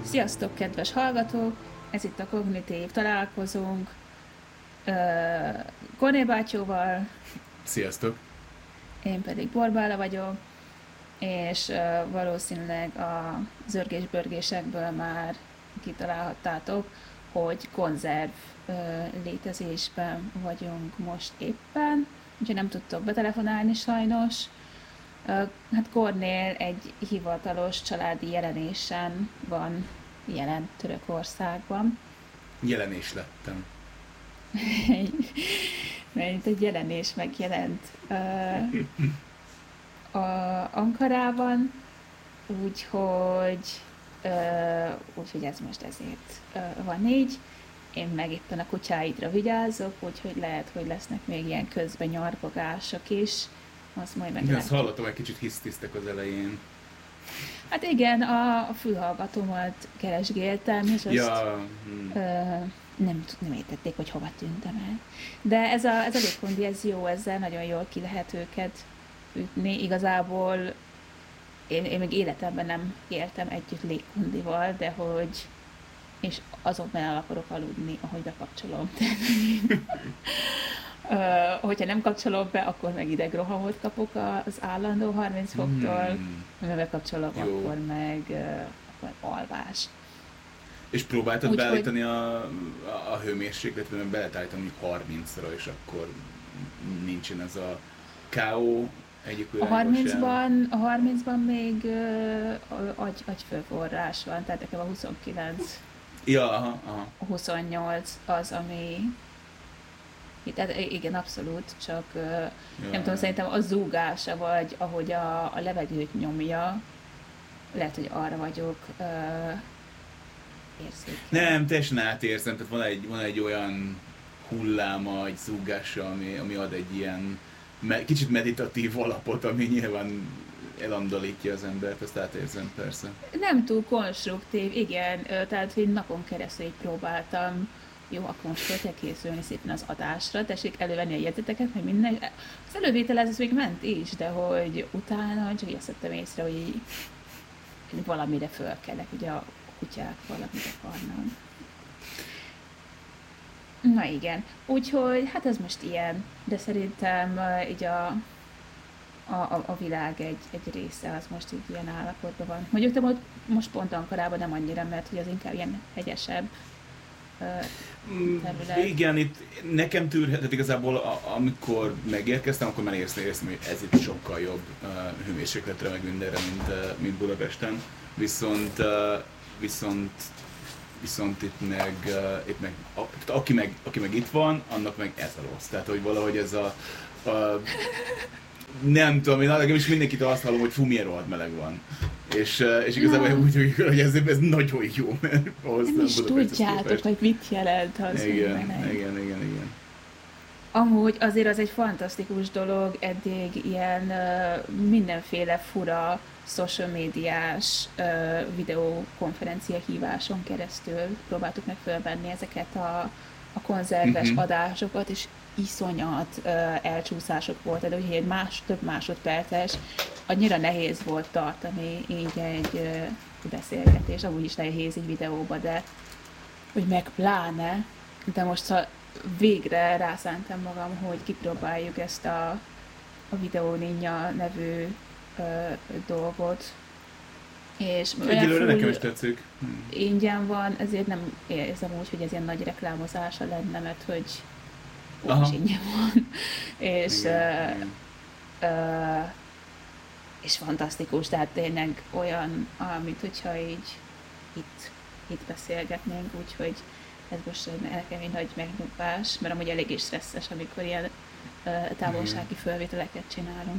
Sziasztok, kedves hallgatók! Ez itt a Kognitív Találkozónk Kornél bátyóval, Sziasztok! én pedig Borbála vagyok, és valószínűleg a zörgés-börgésekből már kitalálhattátok, hogy konzerv létezésben vagyunk most éppen, úgyhogy nem tudtok betelefonálni sajnos. Hát Kornél egy hivatalos családi jelenésen van jelen Törökországban. Jelenés lettem. Mert egy jelenés megjelent Ankarában, úgyhogy ez most ezért van így. Én meg éppen a kutyáidra vigyázok, úgyhogy lehet, hogy lesznek még ilyen közben nyargogások is. Azt majd Igen, azt hallottam, egy kicsit hisztisztek az elején. Hát igen, a fülhallgatómat keresgéltem, és azt nem értették, hogy hova tűntem el. De ez a légkondi, ez jó, ezzel nagyon jól ki lehet őket ütni. Igazából én még életemben nem éltem együtt légkondival, de hogy és azokban el akarok aludni, ahogy bekapcsolom. Hogyha nem kapcsolom be, akkor meg idegrohamot kapok az állandó 30 foktól, ha bekapcsolom, akkor meg alvás. És próbáltad beállítani a hőmérsékletet, mert be lehet állítani 30-ra, és akkor nincsen ez a K.O. egyik a 30-ban még agyfőforrás van, tehát nekem a 29. Ja, aha. A 28 az, ami... Tehát igen, abszolút, csak nem tudom, szerintem a zúgása, vagy ahogy a levegőt nyomja, lehet, hogy arra vagyok érzékeny. Nem, teljesen átérzem, tehát van egy olyan hulláma, egy zúgása, ami ad egy ilyen kicsit meditatív alapot, ami nyilván elandalítja az embert, ezt átérzem persze. Nem túl konstruktív, igen, tehát én napon keresztül így próbáltam. Jó, akkor most fel kell készülni szépen az adásra, tessék elővenni a jegyzeteket, meg minden. Az elővételez ez még ment is, de hogy utána csak így azt vettem észre, hogy így valamire fölkelek, ugye a kutyák valamit akarnak. Na igen, úgyhogy hát ez most ilyen, de szerintem így a világ egy része az most így ilyen állapotban van. Mondjuk te most pont Ankarában nem annyira, mert hogy az inkább ilyen hegyesebb terület. Igen, itt nekem tűrhetett igazából, amikor megérkeztem, akkor már éreztem, hogy ez itt sokkal jobb hőmérsékletre, meg mindenre, mint Budapesten. Viszont itt meg aki meg itt van, annak meg ez a rossz. Tehát, hogy valahogy ez a nem tudom, én legalábbis mindenkitől azt hallom, hogy fú, milyen rohadt meleg van. És igazából úgy, hogy ez nagyon jó, mert ahhoz nem is tudjátok, hogy mit jelent az, igen. Amúgy azért az egy fantasztikus dolog, eddig ilyen mindenféle fura social médiás videokonferencia híváson keresztül próbáltuk meg fölvenni ezeket a konzerves adásokat, és iszonyat elcsúszások volt, de ugye több másodperces, annyira nehéz volt tartani így egy beszélgetés, amúgy is nehéz így videóba, de hogy meg pláne, de most végre rászántam magam, hogy kipróbáljuk ezt a Video Ninja nevű dolgot. És egyelőre nekem is tetszik. Ingyen van, ezért nem érzem úgy, hogy ez ilyen nagy reklámozása lenne, mert hogy is ingyen van. És fantasztikus, tehát tényleg olyan, mint hogyha így itt beszélgetnénk, úgyhogy ez most nekem egy nagy megnyugvás, mert amúgy eléggé stresszes, amikor ilyen távolsági felvételeket csinálunk.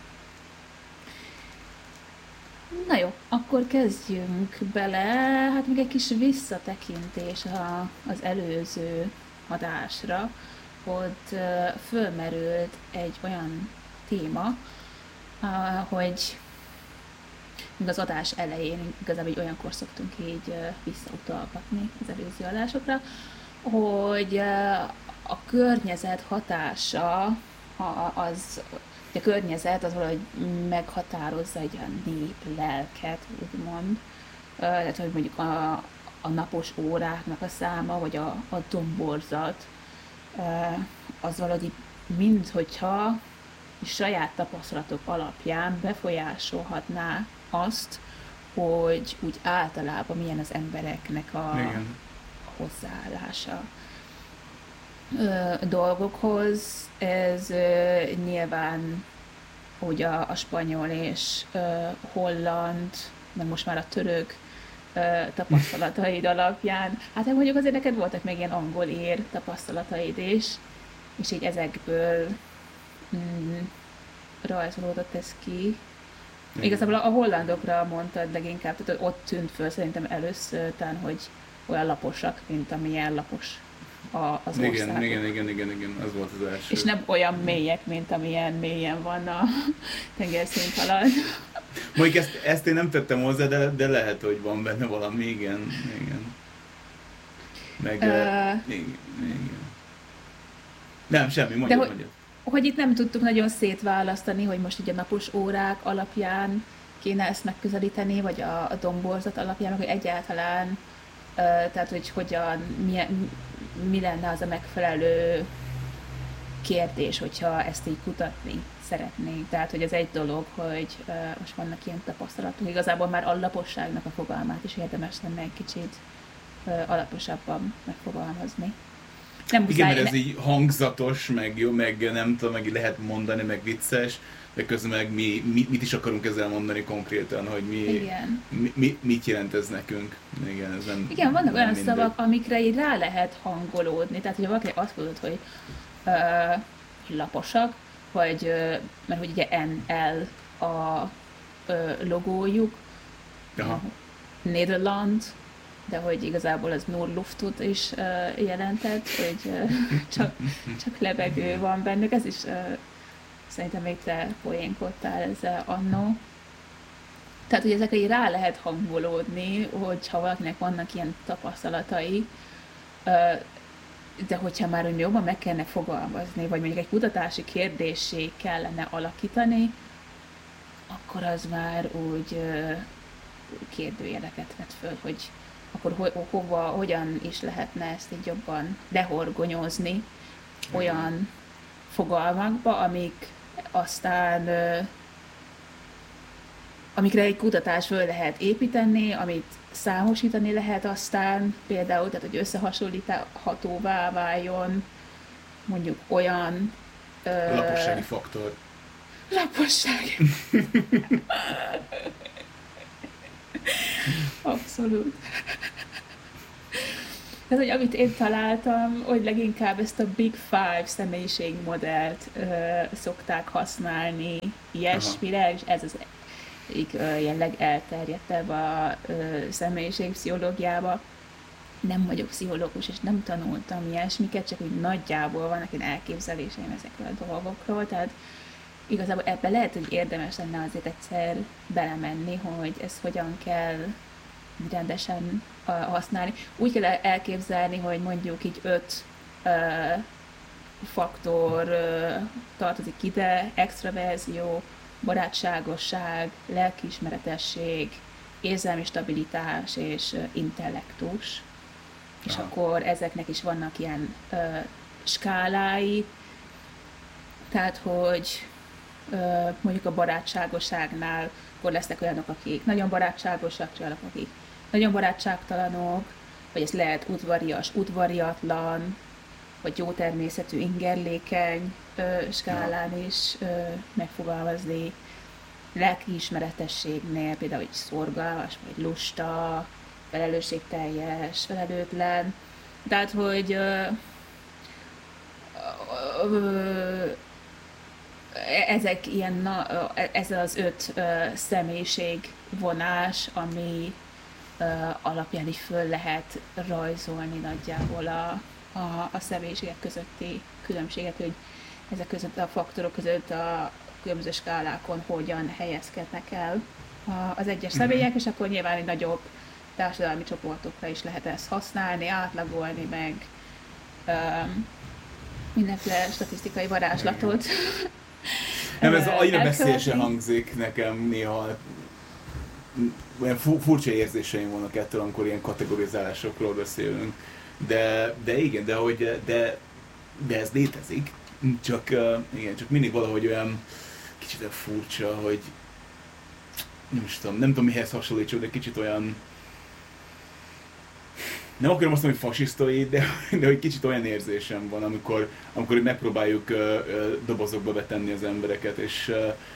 Na jó, akkor kezdjünk bele, hát még egy kis visszatekintés az előző adásra, hogy fölmerült egy olyan téma, hogy még az adás elején igazából így olyankor szoktunk így visszautalgatni az előző adásokra, hogy a környezet hatása, a környezet az valahogy meghatározza egy olyan nép lelket, úgymond, Tehát, hogy mondjuk a napos óráknak a száma, vagy a domborzat, az valahogy mind, hogyha saját tapasztalatok alapján befolyásolhatná azt, hogy úgy általában milyen az embereknek a Igen. hozzáállása dolgokhoz. Ez nyilván úgy a spanyol és holland, meg most már a török tapasztalataid alapján. Hát mondjuk azért neked voltak még ilyen angol ér tapasztalataid is, és így ezekből mm, rajzolódott ez ki. Igen. Igazából a hollandokra mondtad leginkább, tehát ott tűnt föl szerintem először, tán, hogy olyan laposak, mint amilyen lapos az ország. Igen, az volt az első. És nem olyan mélyek, mint amilyen mélyen van a tengerszint alatt. Mondjuk ezt én nem tettem hozzá, de lehet, hogy van benne valami, igen. Meg, igen. Nem, semmi, mondjad. Hogy itt nem tudtuk nagyon szétválasztani, hogy most így a napos órák alapján kéne ezt megközelíteni, vagy a domborzat alapján, hogy egyáltalán, tehát hogy hogyan, mi lenne az a megfelelő kérdés, hogyha ezt így kutatni szeretnénk. Tehát, hogy ez egy dolog, hogy most vannak ilyen tapasztalatok. Igazából már a laposságnak a fogalmát is érdemes lenne egy kicsit alaposabban megfogalmazni. Nem igen, mert ez így hangzatos, meg jó, meg nem tudom, meg lehet mondani, meg vicces, de közben meg mit is akarunk ezzel mondani konkrétan, hogy mit jelent ez nekünk. Igen, ez nem, igen, vannak olyan szavak, amikre így rá lehet hangolódni. Tehát, hogyha valaki azt mondod, hogy laposak, vagy, mert hogy ugye NL a logójuk, Nederland, de hogy igazából az nur luftot is jelentett, hogy csak levegő van bennük. Ez is szerintem még te poénkodtál ezzel annó. Tehát, hogy ezekre így rá lehet hangolódni, hogyha valakinek vannak ilyen tapasztalatai, de hogyha már úgy jobban meg kellene fogalmazni, vagy mondjuk egy kutatási kérdéssé kellene alakítani, akkor az már úgy kérdőjeleket vet föl, hogy akkor hogyan is lehetne ezt így jobban dehorgonyozni olyan fogalmakba, amik aztán amikre egy kutatás föl lehet építeni, amit számosítani lehet aztán, például, tehát hogy összehasonlíthatóvá váljon mondjuk olyan lapossági faktor. Lapossági. Abszolút. Tehát, hogy amit én találtam, hogy leginkább ezt a Big Five személyiségmodellt szokták használni ilyesmire, és ez az ilyen legelterjedtebb a személyiségpszichológiában. Nem vagyok pszichológus, és nem tanultam ilyesmiket, csak úgy nagyjából vannak ilyen elképzeléseim ezekről a dolgokról, tehát igazából ebbe lehet, hogy érdemes lenne azért egyszer belemenni, hogy ezt hogyan kell rendesen használni. Úgy kell elképzelni, hogy mondjuk így 5 faktor tartozik ide: extraverzió, barátságosság, lelkiismeretesség, érzelmi stabilitás és intellektus. És akkor ezeknek is vannak ilyen skálái, tehát hogy mondjuk a barátságosságnál akkor lesznek olyanok, akik nagyon barátságosak, olyanok, akik nagyon barátságtalanok, vagy ez lehet udvarias, udvariatlan, vagy jó természetű, ingerlékeny skálán is megfogalmazni. Lelkiismeretességnél például, hogy szorgalmas, vagy lusta, felelősségteljes, felelőtlen. Tehát, hogy ezek ilyen, ez az 5 személyiségvonás, ami alapján is föl lehet rajzolni nagyjából a személyiségek közötti különbséget, hogy ezek között a faktorok között a különböző skálákon hogyan helyezkednek el az egyes személyek, és akkor nyilván egy nagyobb társadalmi csoportokra is lehet ezt használni, átlagolni, meg mindenféle statisztikai varázslatot. Nem, ez annyira beszélsen hangzik nekem néha. olyan furcsa érzéseim vannak ettől, amikor ilyen kategorizálásokról beszélünk. De igen, de ez létezik. Csak, igen, csak mindig valahogy olyan kicsit furcsa, hogy nem tudom mihez hasonlítsuk, de kicsit olyan, nem akarom azt mondani, hogy fasisztoid, de hogy kicsit olyan érzésem van, amikor megpróbáljuk dobozokba betenni az embereket, és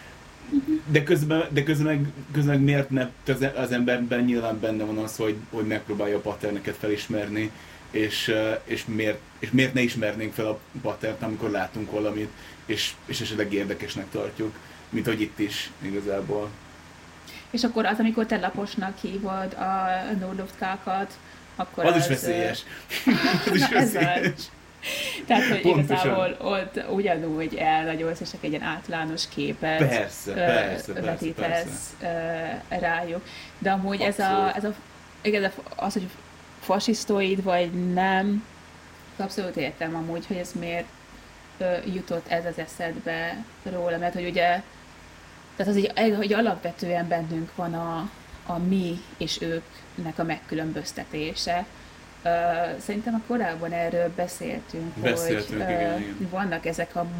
de közben meg miért ne, az emberben nyilván benne van az, hogy megpróbálja a patterneket felismerni, és miért ne ismernénk fel a patternt, amikor látunk valamit, és esetleg érdekesnek tartjuk, mint hogy itt is igazából. És akkor az, amikor te laposnak hívod a Nordluftkákat, akkor az is veszélyes. Az is veszélyes. Tehát, hogy igazából ott ugyanúgy elnagyolsz, és egy ilyen általános képet vetítesz rájuk. De amúgy ez az, hogy fasisztoid vagy nem, abszolút értem amúgy, hogy ez miért jutott ez az eszedbe róla, mert hogy ugye, tehát az, hogy alapvetően bennünk van a mi és őknek a megkülönböztetése. Szerintem a korábban erről beszéltünk, hogy igen. vannak ezek a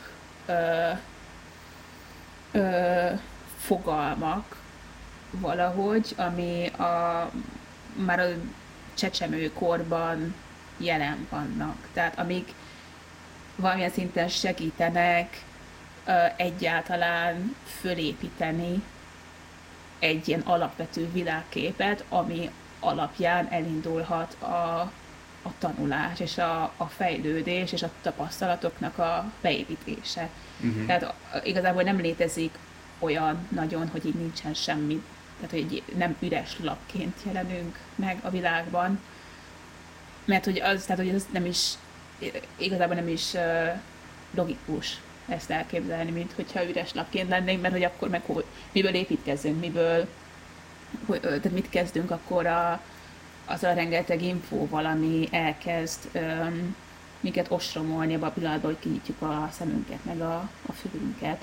fogalmak valahogy, ami már a csecsemőkorban jelen vannak. Tehát amik valamilyen szinten segítenek egyáltalán fölépíteni egy ilyen alapvető világképet, ami alapján elindulhat a tanulás, és a fejlődés, és a tapasztalatoknak a beépítése. Tehát igazából nem létezik olyan nagyon, hogy így nincsen semmi, tehát hogy nem üres lapként jelenünk meg a világban, mert hogy az nem is, igazából nem is logikus ezt elképzelni, mint hogyha üres lapként lennénk, mert hogy akkor meg miből építkezzünk, tehát mit kezdünk akkor az a rengeteg infóval, ami elkezd minket ostromolni abban a pillanatban, hogy kinyitjuk a szemünket, meg a fülünket.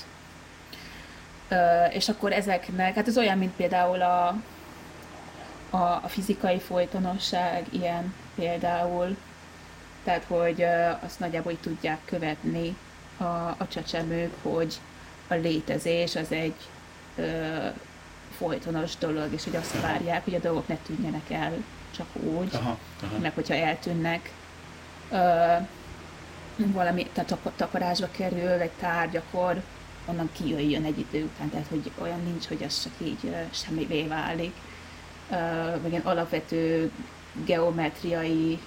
És akkor ezeknek, hát ez olyan, mint például a fizikai folytonosság, ilyen például, tehát hogy azt nagyjából így tudják követni a csecsemők, hogy a létezés az egy folytonos dolog, és hogy azt várják, hogy a dolgok ne tűnjenek el csak úgy, meg hogyha eltűnnek, valami takarásba kerül egy tárgy, akkor onnan kijöjjön egy idő után, tehát hogy olyan nincs, hogy az csak így semmivé válik. Vagy ilyen alapvető geometriai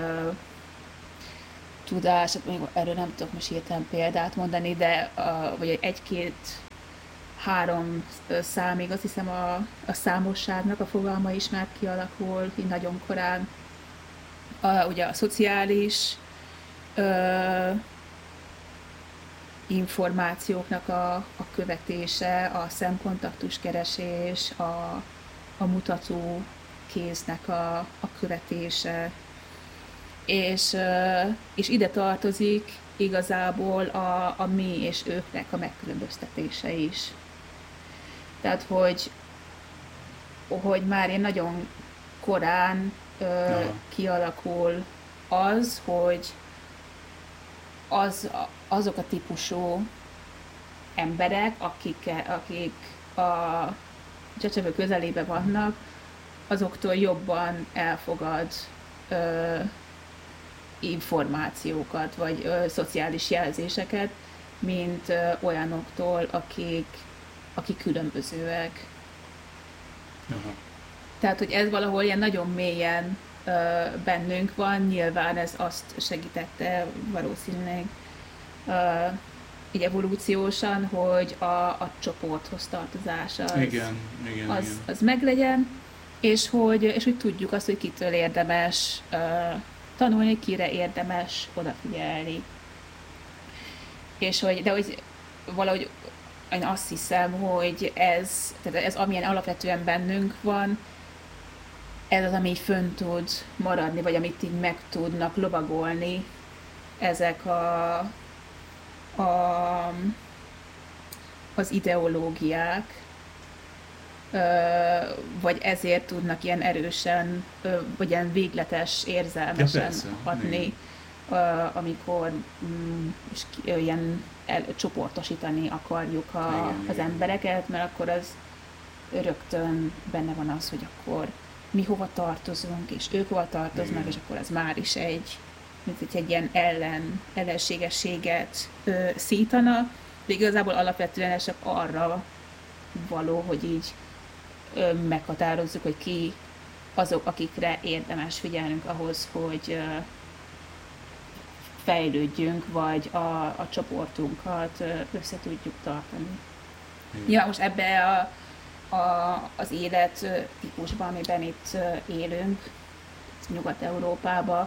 tudás, erről nem tudok most hirtelen példát mondani, de vagy egy-két-három számig, azt hiszem a számosságnak a fogalma is már kialakul, így nagyon korán. Ugye a szociális információknak a követése, a szemkontaktus keresés, a mutató kéznek a követése, és ide tartozik igazából a mi és őknek a megkülönböztetése is. Tehát, hogy már én nagyon korán kialakul az, hogy azok a típusú emberek, akik a csecsemő közelében vannak, azoktól jobban elfogad információkat, vagy szociális jelzéseket, mint olyanoktól, akik különbözőek. Aha. Tehát, hogy ez valahol ilyen nagyon mélyen bennünk van, nyilván ez azt segítette valószínűleg így evolúciósan, hogy a csoporthoz tartozás az meglegyen, és hogy tudjuk azt, hogy kitől érdemes tanulni, kire érdemes odafigyelni. És hogy valahogy én azt hiszem, hogy ez amilyen alapvetően bennünk van, ez az, ami így fönn tud maradni, vagy amit így meg tudnak lovagolni ezek az ideológiák, vagy ezért tudnak ilyen erősen, vagy ilyen végletes, érzelmesen hatni, amikor ilyen csoportosítani akarjuk az embereket, mert akkor az rögtön benne van az, hogy akkor mi hova tartozunk, és ők hova tartoznak, és akkor az már is mint egy ilyen ellenségességet szítana, de igazából alapvetően ez csak arra való, hogy így meghatározzuk, hogy ki azok, akikre érdemes figyelnünk ahhoz, hogy fejlődjünk, vagy a csoportunkat össze tudjuk tartani. Ja, most ebbe az élet típusban, amiben itt élünk, Nyugat-Európában,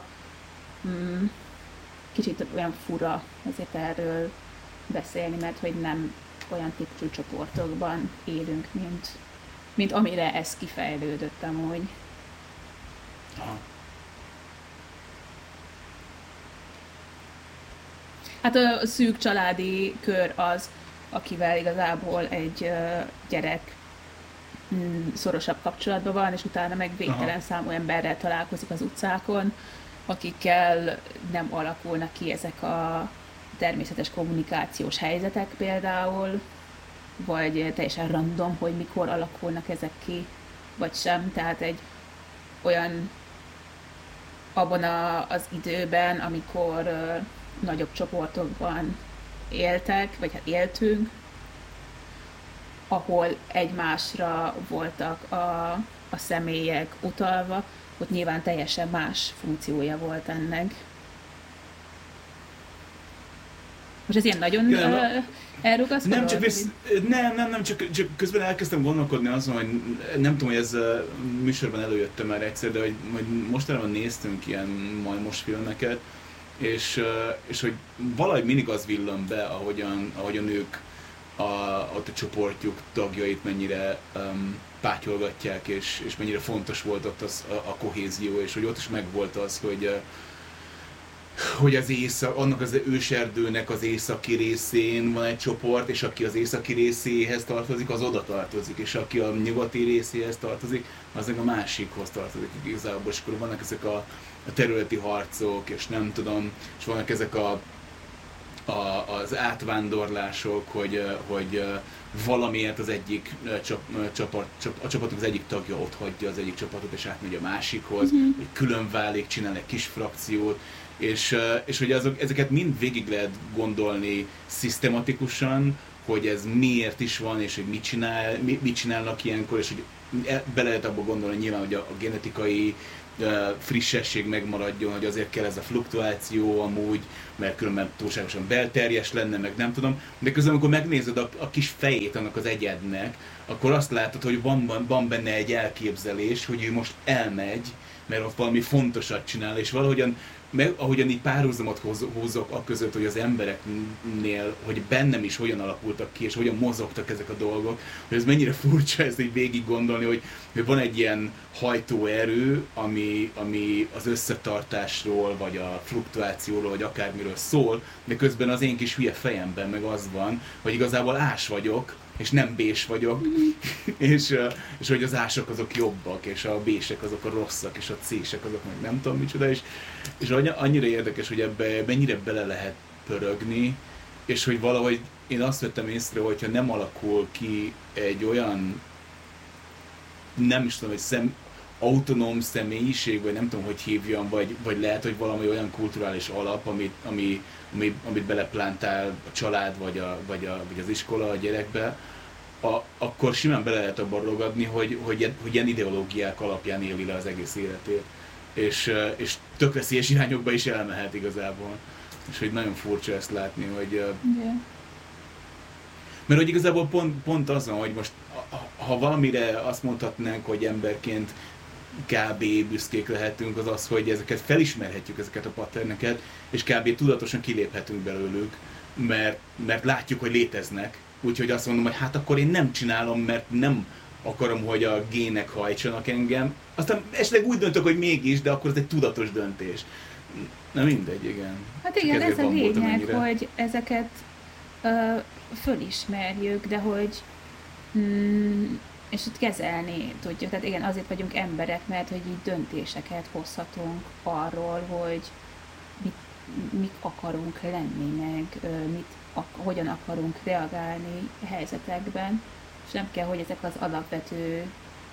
kicsit olyan fura azért erről beszélni, mert hogy nem olyan típusú csoportokban élünk, mint amire ez kifejlődött amúgy. Aha. Hát a szűk családi kör az, akivel igazából egy gyerek szorosabb kapcsolatban van, és utána meg végtelen számú emberrel találkozik az utcákon, akikkel nem alakulnak ki ezek a természetes kommunikációs helyzetek például, vagy teljesen random, hogy mikor alakulnak ezek ki, vagy sem. Tehát egy olyan abban az időben, amikor nagyobb csoportokban éltek, vagy hát éltünk, ahol egymásra voltak a személyek utalva, ott nyilván teljesen más funkciója volt ennek. Most ez ilyen nagyon elrugaszkodott? Nem, csak közben elkezdtem gondolkodni azon, hogy nem tudom, hogy ez műsorban előjöttem már egyszer, de hogy mostanában néztünk ilyen majmos filmeket, és hogy valahogy mindig az villan be, ahogyan ők ott a csoportjuk tagjait mennyire pátyolgatják, és mennyire fontos volt ott a kohézió, és hogy ott is megvolt az, hogy annak az őserdőnek az északi részén van egy csoport, és aki az északi részéhez tartozik, az oda tartozik, és aki a nyugati részéhez tartozik, az meg a másikhoz tartozik igazából, és akkor vannak ezek a területi harcok, és nem tudom, és vannak ezek az átvándorlások, hogy valamiért az egyik csapatnak az egyik tagja ott hagyja az egyik csapatot, és átmegy a másikhoz, hogy külön válik, csinál egy kis frakciót, és hogy ezeket mind végig lehet gondolni szisztematikusan, hogy ez miért is van, és hogy mit csinálnak ilyenkor, és hogy be lehet abba gondolni nyilván, hogy a genetikai frissesség megmaradjon, hogy azért kell ez a fluktuáció amúgy, mert különben túlságosan belterjes lenne, meg nem tudom, de közben amikor megnézed a kis fejét annak az egyednek, akkor azt látod, hogy van benne egy elképzelés, hogy ő most elmegy, mert ott valami fontosat csinál, és valahogyan ahogyan így párhuzamot húzok a között, hogy az embereknél, hogy bennem is hogyan alakultak ki, és hogyan mozogtak ezek a dolgok, hogy ez mennyire furcsa ezt így végig gondolni, hogy van egy ilyen hajtóerő, ami az összetartásról, vagy a fluktuációról, vagy akármiről szól, de közben az én kis hülye fejemben meg az van, hogy igazából ás vagyok, és nem bés vagyok, és hogy az ások azok jobbak, és a bések azok a rosszak, és a cések azok meg nem tudom micsoda, és annyira érdekes, hogy ebbe mennyire bele lehet pörögni, és hogy valahogy én azt vettem észre, hogyha nem alakul ki egy olyan, nem is tudom, egy autonóm személyiség, vagy nem tudom, hogy hívjam, vagy lehet, hogy valami olyan kulturális alap, amit beleplántál a család, vagy az iskola a gyerekbe, akkor simán bele lehet abban ragadni, hogy ilyen ideológiák alapján éli le az egész életét. És tök veszélyes irányokba is elmehet igazából. És hogy nagyon furcsa ezt látni, hogy... Yeah. Mert hogy igazából pont az van, hogy most ha valamire azt mondhatnánk, hogy emberként kb. Büszkék lehetünk, az az, hogy ezeket felismerhetjük, ezeket a patterneket, és kb. Tudatosan kiléphetünk belőlük, mert látjuk, hogy léteznek. Úgyhogy azt mondom, hogy hát akkor én nem csinálom, mert nem akarom, hogy a gének hajtsanak engem. Aztán esetleg úgy döntök, hogy mégis, de akkor ez egy tudatos döntés. Na mindegy, igen. Hát igen, ez a lényeg, hogy ezeket fölismerjük, de hogy és itt kezelni tudjuk. Tehát igen, azért vagyunk emberek, mert hogy így döntéseket hozhatunk arról, hogy mit, mit akarunk lenni, meg hogyan akarunk reagálni helyzetekben, és nem kell, hogy ezek az alapvető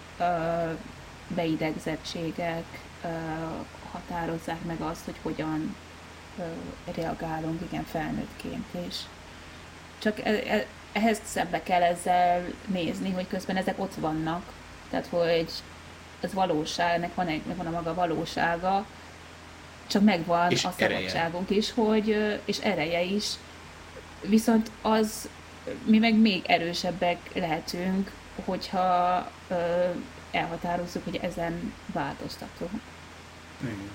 beidegzettségek határozzák meg azt, hogy hogyan reagálunk, igen, felnőttként, és csak ehhez szembe kell ezzel nézni, hogy közben ezek ott vannak, tehát hogy az valóság, ennek van a maga valósága, csak megvan És a ereje. szabadságunk is, és ereje is, viszont mi meg még erősebbek lehetünk, hogyha elhatározzuk, hogy ezen változtatunk. Igen.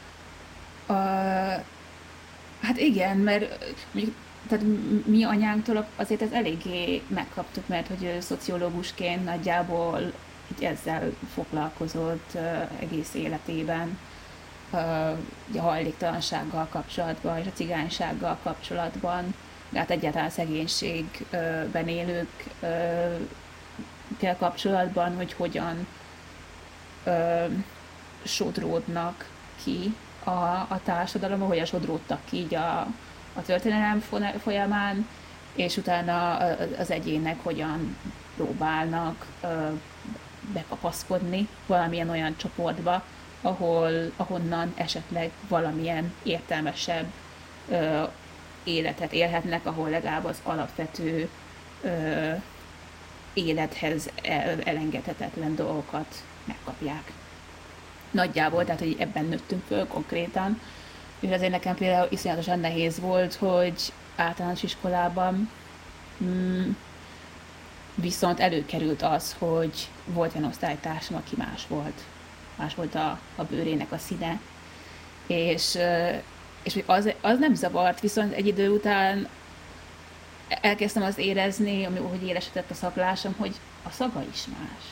Hát igen, mert tehát mi anyánktól azért ez eléggé megkaptuk, mert hogy szociológusként nagyjából így ezzel foglalkozott egész életében, a hajléktalansággal kapcsolatban és a cigánysággal kapcsolatban, hát egyáltalán szegénységben élőkkel kapcsolatban, hogy hogyan sodródnak ki a társadalomban, hogyan sodródtak ki így a történelem folyamán, és utána az egyének hogyan próbálnak bekapaszkodni valamilyen olyan csoportba, ahonnan esetleg valamilyen értelmesebb életet élhetnek, ahol legalább az alapvető élethez elengedhetetlen dolgokat megkapják. Nagyjából, tehát hogy ebben nőttünk föl konkrétan. És azért nekem például iszonyatosan nehéz volt, hogy általános iskolában viszont előkerült az, hogy volt egy osztálytársam, aki más volt. Más volt a bőrének a színe. És hogy az nem zavart, viszont egy idő után elkezdtem azt érezni, hogy élesedett a szaglásom, hogy a szaga is más.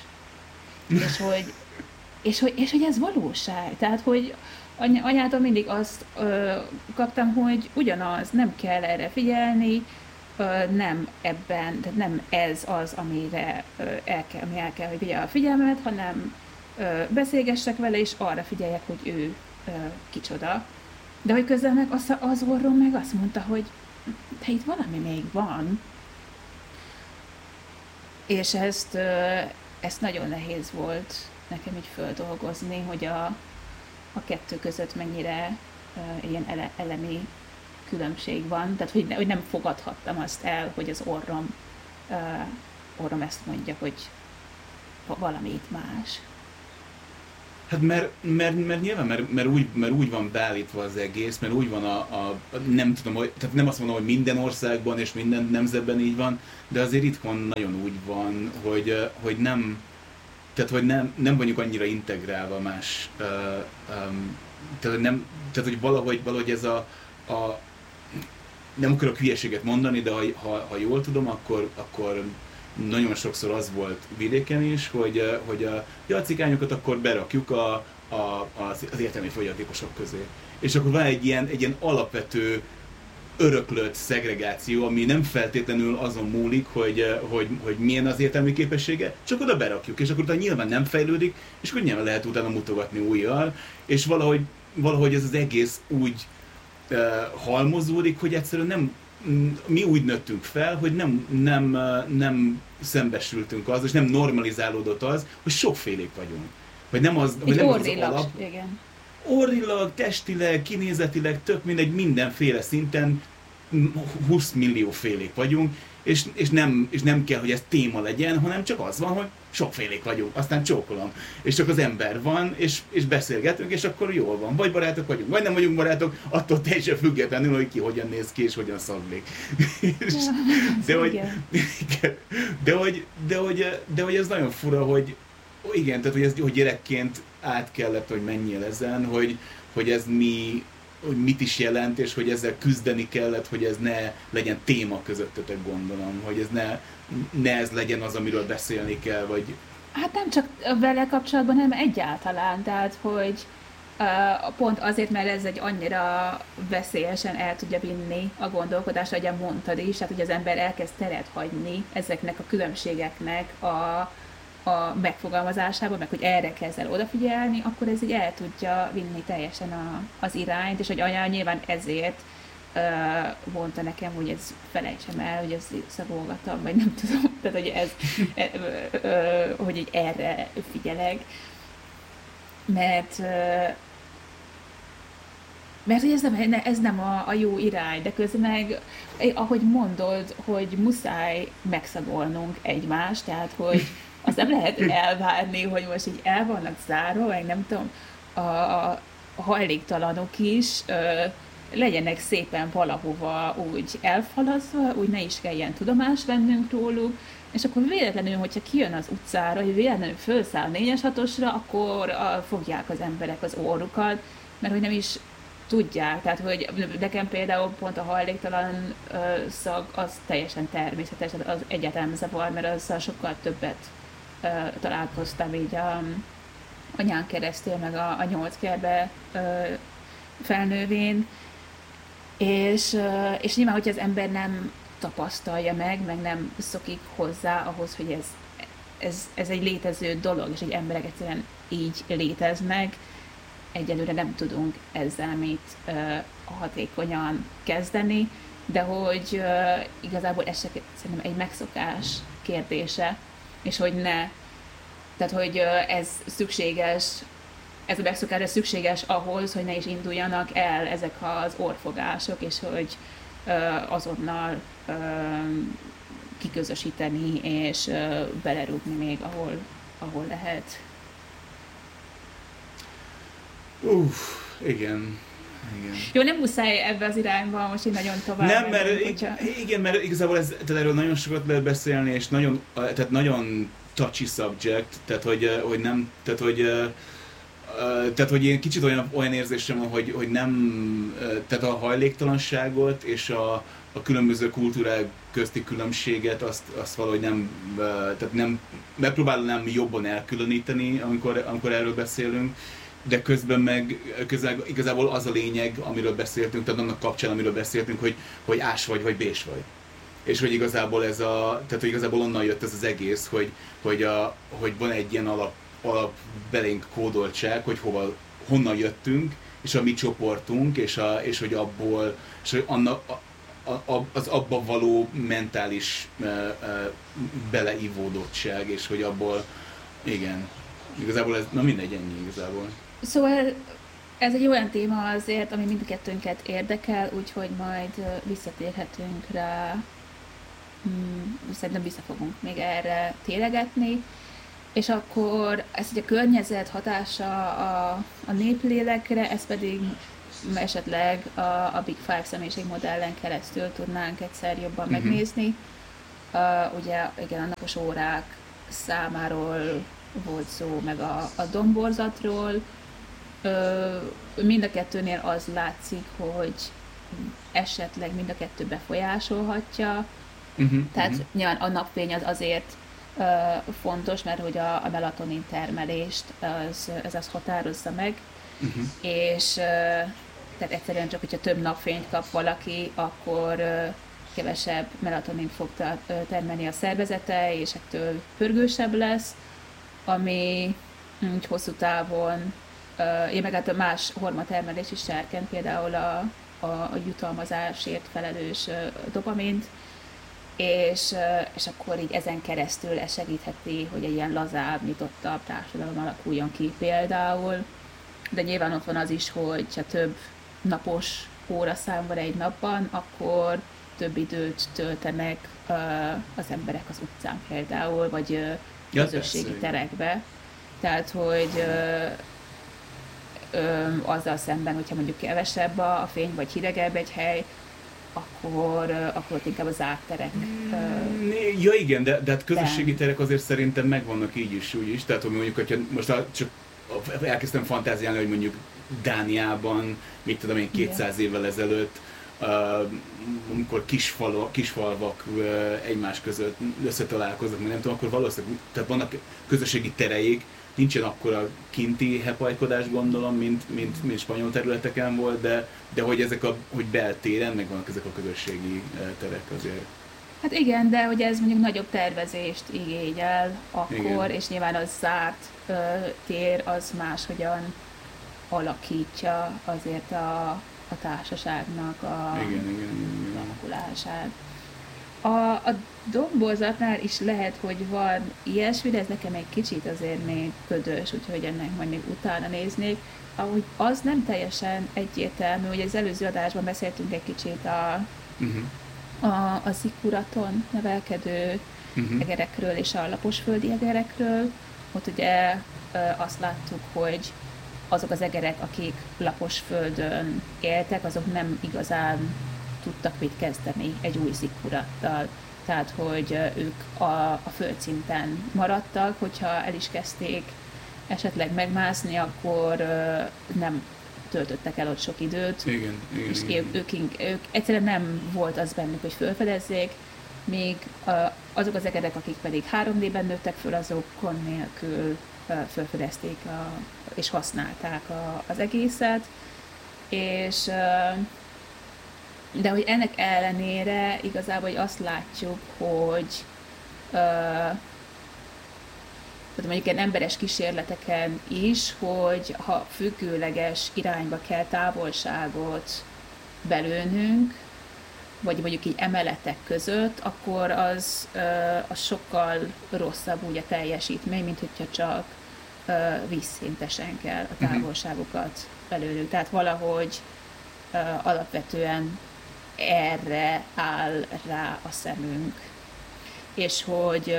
És hogy ez valóság. Tehát, hogy anyától mindig azt kaptam, hogy ugyanaz, nem kell erre figyelni, nem ebben, tehát nem ez az, amire el kell, hogy vigye a figyelmet, hanem beszélgessek vele, és arra figyeljek, hogy ő kicsoda. De hogy közben meg az orrom meg azt mondta, hogy de itt valami még van. És ezt nagyon nehéz volt nekem így földolgozni, hogy a kettő között mennyire ilyen elemi különbség van. Tehát, hogy nem fogadhattam azt el, hogy az orrom ezt mondja, hogy valami itt más. Hát mert nyilván, mert úgy van beállítva az egész, mert úgy van nem tudom, tehát nem azt mondom, hogy minden országban és minden nemzetben így van, de azért itthon nagyon úgy van, hogy nem, tehát hogy nem vagyunk annyira integrálva más, tehát hogy valahogy ez a nem akarok hülyeséget mondani, de ha jól tudom, akkor nagyon sokszor az volt vidéken is, hogy a cigányokat akkor berakjuk az értelmi fogyatékosok közé. És akkor van egy ilyen alapvető öröklött szegregáció, ami nem feltétlenül azon múlik, hogy milyen az értelmi képessége, csak oda berakjuk, és akkor utána nyilván nem fejlődik, és akkor nyilván lehet utána mutogatni újjal, és valahogy ez az egész úgy halmozódik, hogy egyszerűen mi úgy nőttünk fel, hogy nem szembesültünk az, és nem normalizálódott az, hogy sokfélék vagyunk. Hogy nem az, hogy nem az alap. Igen. Orrilag, testileg, kinézetileg, tök mindegy, mindenféle szinten 20 millió félék vagyunk, és nem kell, hogy ez téma legyen, hanem csak az van, hogy sokfélék vagyunk, aztán csókolom. És csak az ember van, és beszélgetünk, és akkor jól van. Vagy barátok vagyunk, vagy nem vagyunk barátok, attól teljesen függetlenül, hogy ki hogyan néz ki, és hogyan szaglik. De hogy ez nagyon fura, hogy igen, tehát hogy gyerekként át kellett, hogy menjél ezen, hogy ez hogy mit is jelent, és hogy ezzel küzdeni kellett, hogy ez ne legyen téma közöttetek, gondolom, hogy ez ne ez legyen az, amiről beszélni kell, vagy... Hát nem csak vele kapcsolatban, hanem egyáltalán, tehát, hogy pont azért, mert ez egy annyira veszélyesen el tudja vinni a gondolkodást, ahogy mondtad is, tehát hogy az ember elkezd teret hagyni ezeknek a különbségeknek a megfogalmazásában, meg hogy erre kezd el odafigyelni, akkor ez így el tudja vinni teljesen az irányt, és hogy anya nyilván ezért mondta nekem, hogy ez felejtsem el, hogy ezt szagolgatom, vagy nem tudom, tehát hogy hogy így erre figyelek, mert mert hogy ez nem a jó irány, de közben meg, ahogy mondod, hogy muszáj megszagolnunk egymást, tehát hogy azt nem lehet elvárni, hogy most így el vannak zárva, meg nem tudom, a hajléktalanok is legyenek szépen valahova úgy elfalazva, úgy ne is kelljen tudomást vennünk róluk, és akkor véletlenül, hogyha kijön az utcára, hogy véletlenül felszáll 4-es 6-osra, akkor fogják az emberek az orrukat, mert hogy nem is tudják. Tehát, hogy nekem például pont a hajléktalan szag az teljesen természetes, az egyáltalán nem zavar, mert azzal sokkal többet találkoztam így a anyán keresztül, meg a 8 kerbe felnővén. És nyilván, hogyha az ember nem tapasztalja meg nem szokik hozzá ahhoz, hogy ez egy létező dolog, és hogy emberek egyszerűen így léteznek, egyelőre nem tudunk ezzel mit hatékonyan kezdeni, de hogy igazából ez csak szerintem egy megszokás kérdése, és hogy tehát hogy ez szükséges, ez a megszokás szükséges ahhoz, hogy ne is induljanak el ezek az orrfogások, és hogy azonnal kiközösíteni, és belerúgni még, ahol lehet. Igen. Jó, nem muszáj ebbe az irányba most így nagyon tovább. Nem, mert igazából tehát erről nagyon sokat lehet beszélni, és nagyon touchy subject, tehát hogy én kicsit olyan érzésem van, hogy nem, tehát a hajléktalanságot és a különböző kultúrák közti különbséget azt valahogy nem megpróbálom nem jobban elkülöníteni, amikor erről beszélünk, de közben igazából az a lényeg, amiről beszéltünk, tehát annak kapcsán, amiről beszéltünk, hogy ás vagy bés vagy. És hogy igazából tehát hogy igazából onnan jött ez az egész, hogy van egy ilyen alap belénk kódoltság, hogy honnan jöttünk, és a mi csoportunk, és hogy abból, és hogy az abba való mentális beleivódottság, és hogy abból, igen, igazából ez, na mindegy, ennyi igazából. Szóval ez egy olyan téma azért, ami mindkettőnket érdekel, úgyhogy majd visszatérhetünk rá, szerintem vissza fogunk még erre télegetni, és akkor ez ugye a környezet hatása a néplélekre, ez pedig esetleg a Big Five személyiségmodellen keresztül tudnánk egyszer jobban megnézni. Ugye igen, a napos órák számáról volt szó, meg a domborzatról. Mind a kettőnél az látszik, hogy esetleg mind a kettő befolyásolhatja. Tehát nyilván a napfény az azért fontos, mert hogy a melatonin termelést ez határozza meg, és tehát egyszerűen csak, hogyha több napfényt kap valaki, akkor kevesebb melatonint fog termelni a szervezete, és ettől pörgősebb lesz, ami hosszú távon, meg hát a más hormontermelés is serkent, például a jutalmazásért felelős dopamint, és akkor így ezen keresztül ez segítheti, hogy egy ilyen lazább, nyitottabb társadalom alakuljon ki például. De nyilván ott van az is, hogy ha több napos óraszám van egy napban, akkor több időt töltenek az emberek az utcán például, vagy közösségi terekbe. Tehát, hogy azzal szemben, hogyha mondjuk kevesebb a fény, vagy hidegebb egy hely, akkor ott inkább az átterek. Ja igen, de hát közösségi terek azért szerintem megvannak így is, úgy is. Tehát, hogy mondjuk, hogyha most csak elkezdtem fantáziálni, hogy mondjuk Dániában, mit tudom én, 200 évvel ezelőtt, amikor kisfalvak egymás között összetalálkoznak, nem tudom, akkor valószínűleg, tehát vannak közösségi tereik, nincsen akkora kinti hepajkodás, gondolom, mint spanyol területeken volt, de hogy hogy beltéren meg vannak ezek a közösségi terek azért. Hát igen, de hogy ez mondjuk nagyobb tervezést igényel akkor, Igen. és nyilván az zárt tér az máshogyan alakítja azért a társaságnak Igen, igen, igen, igen. alakulását. A domborzatnál is lehet, hogy van ilyesmi, de ez nekem egy kicsit azért még ködös, úgyhogy ennek majd még utána néznék. Ahogy az nem teljesen egyértelmű, hogy az előző adásban beszéltünk egy kicsit Uh-huh. a zikuraton nevelkedő Uh-huh. egerekről és a laposföldi egerekről. Ott ugye azt láttuk, hogy azok az egerek, akik laposföldön éltek, azok nem igazán tudtak mit kezdeni egy új zikurattal. Tehát, hogy ők a földszinten maradtak, hogyha el is kezdték esetleg megmászni, akkor nem töltöttek el ott sok időt, Igen, igen, és igen. ők egyszerűen nem volt az bennük, hogy felfedezzék, még azok az egerek, akik pedig 3D-ben nőttek föl, azok kon nélkül felfedezték és használták az egészet, és de hogy ennek ellenére igazából hogy azt látjuk, hogy tehát mondjuk ilyen emberes kísérleteken is, hogy ha függőleges irányba kell távolságot belőnünk, vagy mondjuk így emeletek között, akkor az sokkal rosszabb úgy a teljesítmény, mint hogyha csak vízszintesen kell a távolságokat belőlünk. Tehát valahogy alapvetően erre áll rá a szemünk. És hogy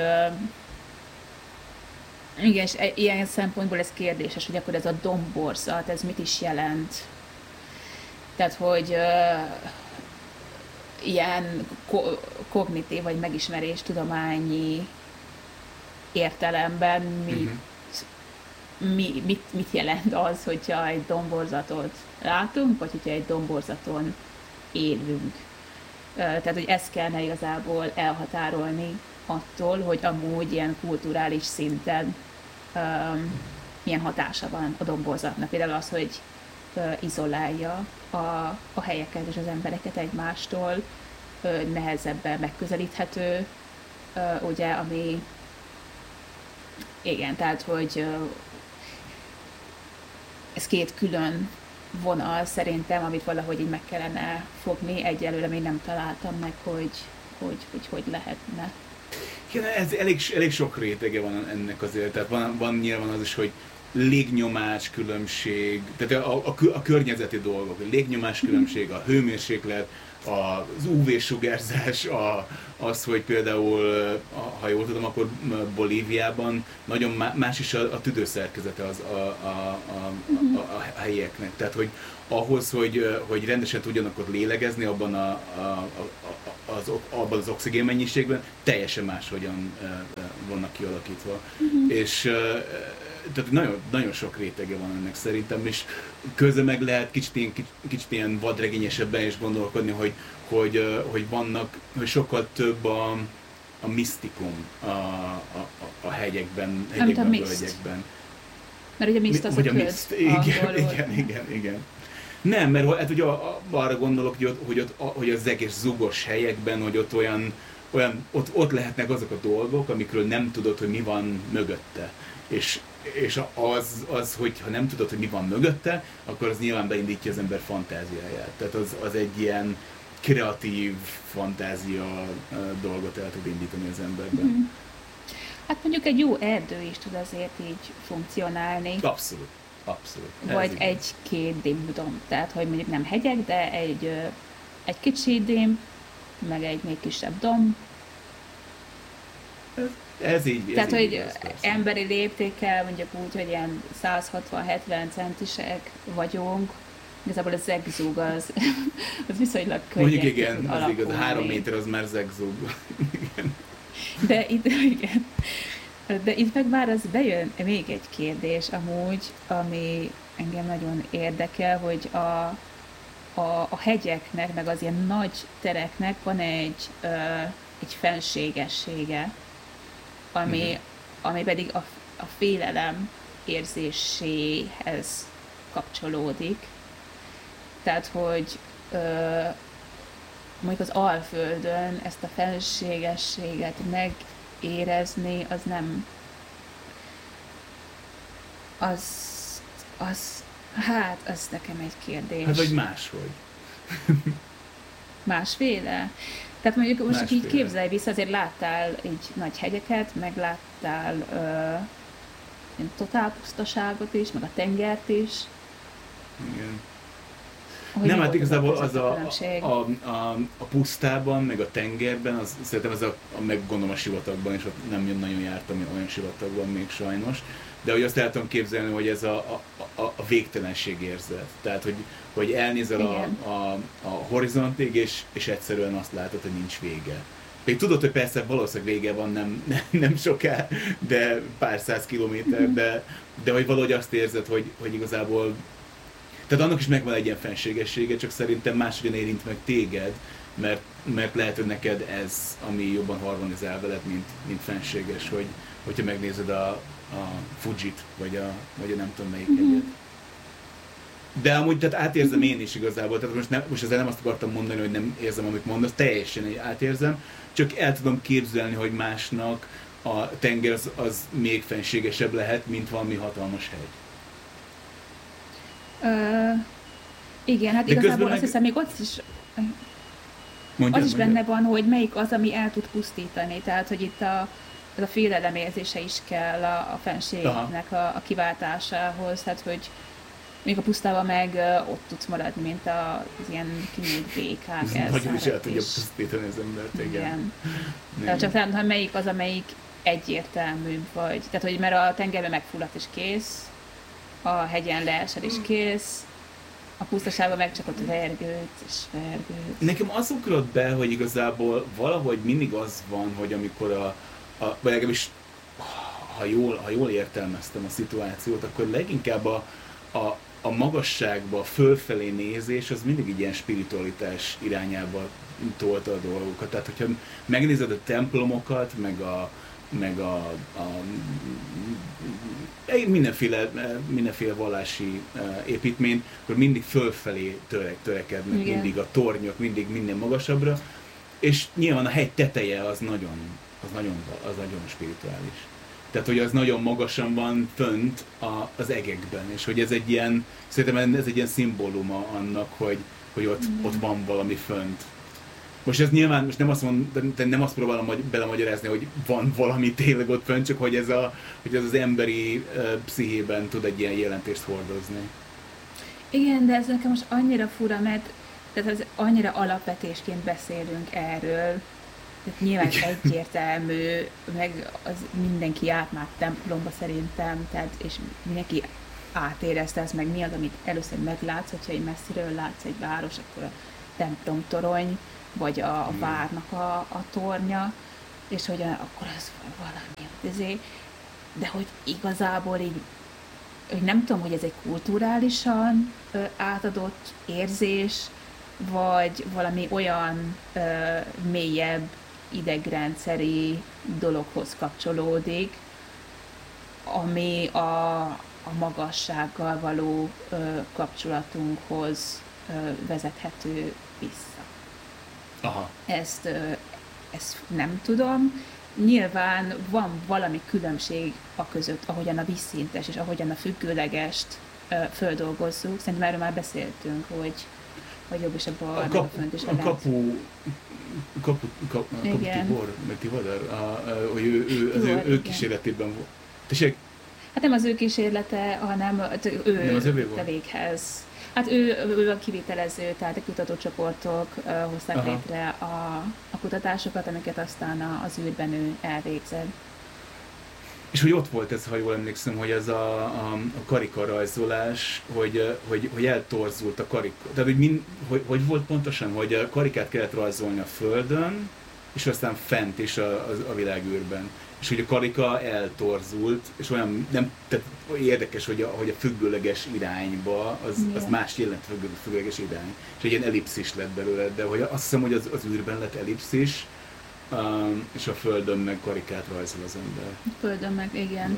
igen, és ilyen szempontból ez kérdéses, hogy akkor ez a domborzat, ez mit is jelent. Tehát, hogy ilyen kognitív vagy megismerés tudományi értelemben Uh-huh. mit jelent az, hogyha egy domborzatot látunk, vagy hogyha egy domborzaton élünk. Tehát, hogy ezt kellene igazából elhatárolni attól, hogy amúgy ilyen kulturális szinten milyen hatása van a domborzatnak. Például az, hogy izolálja a helyeket és az embereket egymástól, nehezebben megközelíthető, ugye, ami igen, tehát, hogy ez két külön vonal szerintem, amit valahogy így meg kellene fogni. Egyelőre még nem találtam meg, hogy lehetne. Igen, ez elég sok rétege van ennek azért, tehát van nyilván az is, hogy légnyomás különbség, tehát a környezeti dolgok, a légnyomás különbség, a hőmérséklet, az UV-sugárzás, az, hogy például, ha jól tudom, akkor Bolíviában nagyon más is a tüdőszerkezete a helyieknek. Tehát, hogy ahhoz, hogy rendesen tudjanak ott lélegezni abban az oxigénmennyiségben, teljesen máshogyan vannak kialakítva. És tehát nagyon, nagyon sok rétege van ennek szerintem, és közben meg lehet kicsit ilyen vadregényesebben is gondolkodni, hogy vannak, hogy sokkal több a misztikum a hegyekben, a völgyekben. Mert ugye miszt az a köd. Igen. Nem, mert hát ugye arra gondolok, hogy az egész zugos helyekben, hogy ott lehetnek azok a dolgok, amikről nem tudod, hogy mi van mögötte. És az, hogy ha nem tudod, hogy mi van mögötte, akkor az nyilván beindítja az ember fantáziáját. Tehát az egy ilyen kreatív fantázia dolgot el tud indítani az emberben. Hát mondjuk egy jó erdő is tud azért így funkcionálni. Abszolút. Vagy egy-két dimdom. Tehát, hogy mondjuk nem hegyek, de egy kicsi dim, meg egy még kisebb dom. Ez így. Tehát, hogy igaz, emberi léptékkel mondjuk úgy, hogy ilyen 160-70 centisek vagyunk, igazából a zegzug az viszonylag könnyen mondjuk igen, az igaz, a 3 méter az már zegzug. De itt meg már az bejön még egy kérdés amúgy, ami engem nagyon érdekel, hogy a hegyeknek, meg az ilyen nagy tereknek van egy fenségessége, ami pedig a félelem érzéséhez kapcsolódik. Tehát, hogy mondjuk az Alföldön ezt a fenségességet megérezni, az nem, az, az nekem egy kérdés. Hát vagy máshogy. Másféle? Tehát mondjuk most így Másféle. képzelj vissza, azért láttál így nagy hegyeket, meg láttál ilyen totál pusztaságot is, meg a tengert is. Igen. Hogy Nem, mi hát volt igazából között az különbség? a pusztában, meg a tengerben, az, szerintem ez meg gondolom a sivatagban, és ott nem nagyon jártam olyan sivatagban még sajnos, de hogy azt el tudom képzelni, hogy ez a végtelenség érzet. Tehát, hogy elnézel Igen. a horizontig, és egyszerűen azt látod, hogy nincs vége. Még tudod, hogy persze valószínűleg vége van, nem soká, de pár száz kilométer, de hogy valahogy azt érzed, hogy igazából tehát annak is megvan egy ilyen fenségessége, csak szerintem máshogyan érint meg téged, mert lehet, hogy neked ez, ami jobban harmonizál veled, mint fenséges, hogyha megnézed a Fujit, vagy a nem tudom melyik hegyet. De amúgy tehát átérzem én is igazából, tehát most ezzel nem azt akartam mondani, hogy nem érzem, amit mondasz, teljesen átérzem, csak el tudom képzelni, hogy másnak a tenger az még fenségesebb lehet, mint valami hatalmas hegy. Igen, hát De igazából közben azt hiszem, még ott is Mondjad, az is benne van, hogy melyik az, ami el tud pusztítani. Tehát, hogy itt ez a félelem érzése is kell a fenségnek a kiváltásához. Tehát, hogy még a pusztában meg ott tudsz maradni, mint az ilyen kinyílt békák. Ez nagyon is el tudja pusztítani az embert, igen. Tehát csak talán, hogy melyik az, amelyik egyértelmű vagy. Tehát, hogy mert a tengerben megfulladt és kész, a hegyen leesel és kész, a pusztaságban meg csak ott vergőt és vergőt. Nekem az ugrott be, hogy igazából valahogy mindig az van, hogy amikor vagy legalábbis ha jól értelmeztem a szituációt, akkor leginkább a magasságba, a fölfelé nézés, az mindig egy ilyen spiritualitás irányába tolta a dolgokat. Tehát, hogyha megnézed a templomokat, meg mindenféle vallási építmény, akkor mindig fölfelé törekednek, igen. Mindig a tornyok, mindig minden magasabbra, és nyilván a hegy teteje az nagyon spirituális. Tehát, hogy az nagyon magasan van fönt az egekben, és hogy szerintem ez egy ilyen szimbóluma annak, hogy ott van valami fönt. Most ez nyilván, most nem azt próbálom belemagyarázni, hogy van valami tényleg ott fönt, csak hogy ez az emberi pszichében tud egy ilyen jelentést hordozni. Igen, de ez nekem most annyira fura, mert tehát az annyira alapvetésként beszélünk erről, tehát nyilván egyértelmű, meg az mindenki járt már templomba szerintem, tehát, és mindenki átérezte ezt, meg mi az, amit először meglátsz, hogyha egy messziről látsz egy város, akkor a templomtorony, vagy a várnak a tornya, és hogy akkor az valami, de hogy igazából így, hogy nem tudom, hogy ez egy kulturálisan átadott érzés, vagy valami olyan mélyebb idegrendszeri dologhoz kapcsolódik, ami a magassággal való kapcsolatunkhoz vezethető vissza. Aha. Ezt nem tudom. Nyilván van valami különbség a között, ahogyan a vízszintes és ahogyan a függőlegest földolgozzuk. Szerintem erről már beszéltünk, hogy jobb is a bal, meg a fönt is a Tibor, meg Tivadar, hogy ő kísérletében volt. Tessék? Hát nem az ő kísérlete, hanem ő a véghez. Hát ő a kivitelező, tehát a kutatócsoportok hozták létre a kutatásokat, amiket aztán az űrben ő elvégzett. És hogy ott volt ez, ha jól emlékszem, hogy ez a karikarajzolás, hogy eltorzult a karika. Tehát, hogy volt pontosan, hogy a karikát kellett rajzolni a Földön, és aztán fent is a világűrben. És hogy a karika eltorzult, és olyan, tehát érdekes, hogy a függőleges irányba, az más jelent függőleges irány. És egy ilyen ellipszis lett belőle, de hogy azt hiszem, hogy az űrben lett ellipszis, és a Földön meg karikát rajzol az ember. A Földön meg, igen.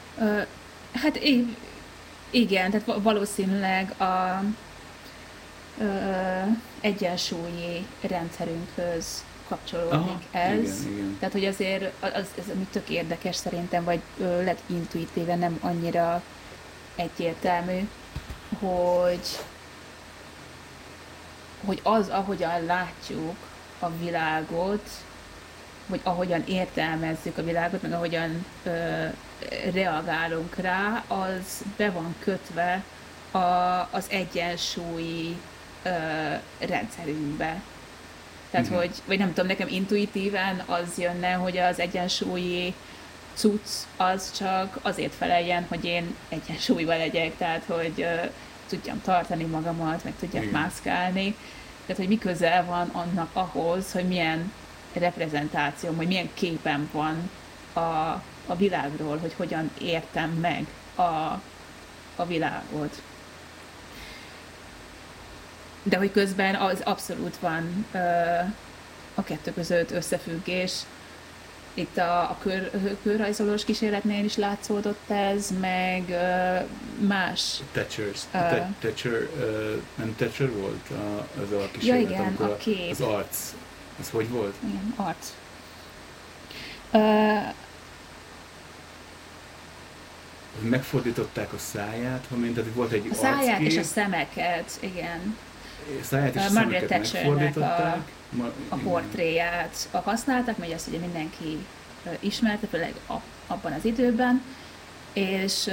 Hát igen, tehát valószínűleg ö, egyensúlyi rendszerünkhöz kapcsolódik Aha, ez. igen. Tehát, hogy azért ez ami tök érdekes szerintem, vagy lehet intuitíven nem annyira egyértelmű, hogy, hogy az, ahogyan látjuk a világot, vagy ahogyan értelmezzük a világot, meg ahogyan reagálunk rá, az be van kötve az egyensúlyi rendszerünkbe. Tehát, hogy, vagy nem tudom, nekem intuitíven az jönne, hogy az egyensúlyi cucc az csak azért feleljen, hogy én egyensúlyban legyek, tehát, hogy tudjam tartani magamat, meg tudjak mászkálni. Tehát, hogy mi közel van annak ahhoz, hogy milyen reprezentációm, hogy milyen képem van a világról, hogy hogyan értem meg a világot. De hogy közben az abszolút van a kettő között összefüggés. Itt a körrajzolós kísérletnél is látszódott ez, meg más... Thatcher, nem Thatcher volt az a kísérlet, ja, igen, amikor a kép. az arc, az hogy volt? Igen, arc. Megfordították a száját, tehát volt egy A száját arckép, és a szemeket, igen. A száját és a Margaret szemeket Thatchernek megfordították. a portréját használták, mert ezt ugye mindenki ismerte, főleg abban az időben, és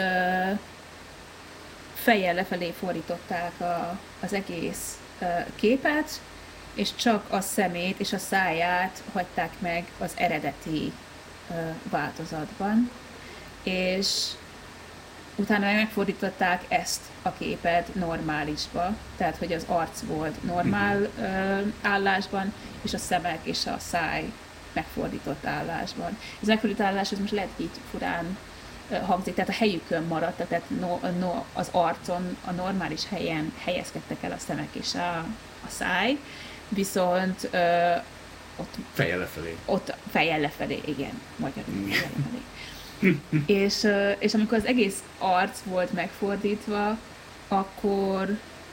fejjel lefelé fordították az egész képet, és csak a szemét és a száját hagyták meg az eredeti változatban, és utána megfordították ezt a képet normálisba, tehát hogy az arc volt normál állásban, és a szemek és a száj megfordított állásban. Ez megfordított állás, ez most lehet így furán hangzik, tehát a helyükön maradtak, tehát az arcon, a normális helyen helyezkedtek el a szemek és a száj, viszont ott fejjel lefelé, igen, magyarul fejjel lefelé. És amikor az egész arc volt megfordítva, akkor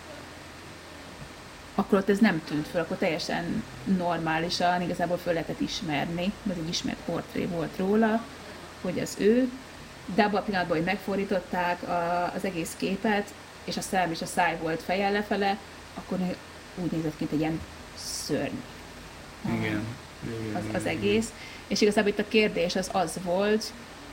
ott ez nem tűnt föl, akkor teljesen normálisan, igazából föl lehetett ismerni, ez egy ismert portré volt róla, hogy az ő, de abban a pillanatban, hogy megfordították az egész képet, és a szem és a száj volt fejjel lefele, akkor úgy nézett ki, mint egy ilyen szörny. Igen. Az egész. És igazából itt a kérdés az volt,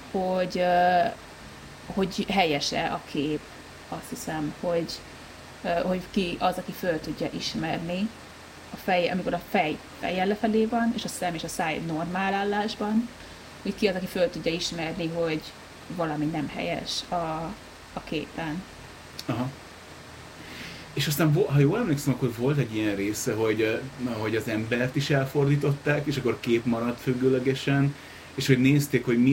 hogy helyese a kép, azt hiszem, hogy ki az, aki föl tudja ismerni amikor a fej fejjel lefelé van, és a szem és a száj normál állásban, hogy ki az, aki föl tudja ismerni, hogy valami nem helyes a képen. Aha. És aztán, ha jól emlékszem, akkor volt egy ilyen része, hogy az embert is elfordították, és akkor a kép maradt függőlegesen, és hogy nézték, hogy